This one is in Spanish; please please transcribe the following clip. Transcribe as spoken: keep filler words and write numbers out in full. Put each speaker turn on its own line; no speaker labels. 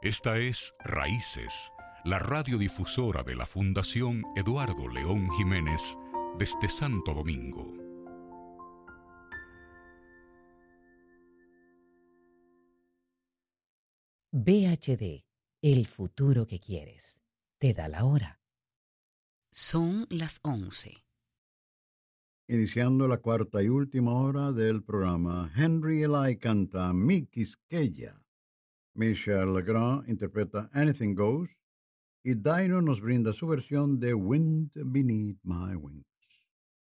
Esta es Raíces, la radiodifusora de la Fundación Eduardo León Jiménez desde Santo Domingo.
V H D, el futuro que quieres. Te da la hora.
Son las once.
Iniciando la cuarta y última hora del programa, Henry Eli canta Mi Quisqueya. Michel Legrand interpreta Anything Goes y Dino nos brinda su versión de Wind Beneath My Wings.